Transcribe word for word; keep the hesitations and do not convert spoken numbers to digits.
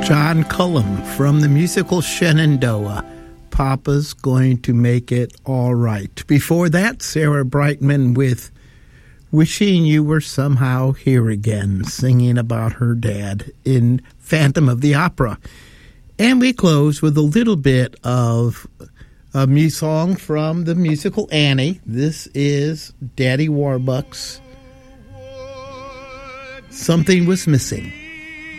John Cullum from the musical Shenandoah, Papa's Going to Make It All Right. Before that, Sarah Brightman with Wishing You Were Somehow Here Again, singing about her dad in Phantom of the Opera. And we close with a little bit of a mu- song from the musical Annie. This is Daddy Warbucks, Something Was Missing.